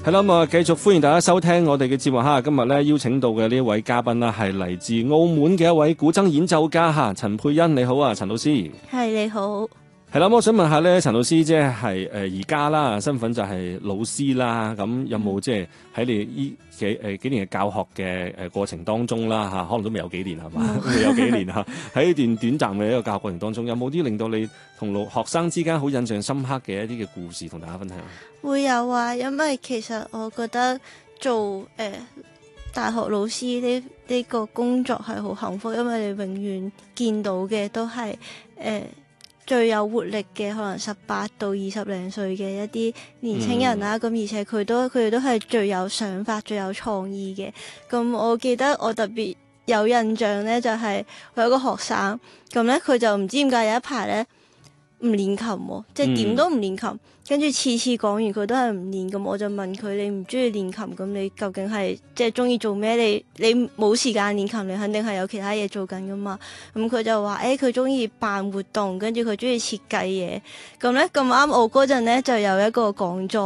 係啦，咁啊，繼續歡迎大家收聽我哋嘅節目哈。今日咧邀請到嘅呢一位嘉賓啦，係嚟自澳門嘅一位古箏演奏家哈，陳佩欣，你好啊，陳老師。 係，你好。 係啦，我想問下咧，陳老師即係而家啦，身份就係老師啦，咁有冇即係喺你呢幾年嘅教學嘅過程當中啦嚇，可能都未有幾年係嘛，未有幾年嚇，喺呢段短暫嘅一個教學過程當中，有冇啲令到你同學生之間好印象深刻嘅一啲嘅故事同大家分享？ 會有啊，因為其實我覺得做大學老師呢個工作係好幸福，因為你永遠見到嘅都係最有活力嘅，可能18到20零歲嘅一啲年輕人啦。咁而且佢哋都係最有想法、最有創意嘅。咁我記得我特別有印象呢，就係我有個學生，咁呢，佢就唔知點解有一排呢唔練琴喎，即係點都唔練琴。跟住次次講完佢都係唔練，咁我就問佢：你唔中意練琴，咁你究竟係即係中意做咩？你冇時間練琴，你肯定係有其他嘢做緊噶嘛？咁佢就話：佢中意辦活動，跟住佢中意設計嘢。咁咧咁啱我嗰陣咧就有一個講座。